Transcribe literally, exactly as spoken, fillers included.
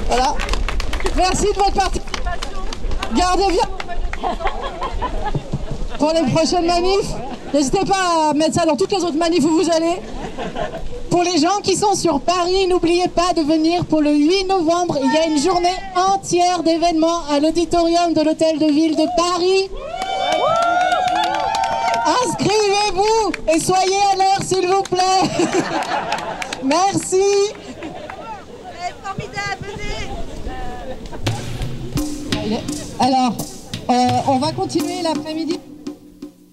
Voilà. Merci de votre participation. Gardez bien. Pour les prochaines manifs, n'hésitez pas à mettre ça dans toutes les autres manifs où vous allez. Pour les gens qui sont sur Paris, n'oubliez pas de venir pour le huit novembre. Il y a une journée entière d'événements à l'auditorium de l'Hôtel de Ville de Paris. Inscrivez-vous et soyez à l'heure, s'il vous plaît. Merci. Formidable, venez. Alors, euh, on va continuer l'après-midi.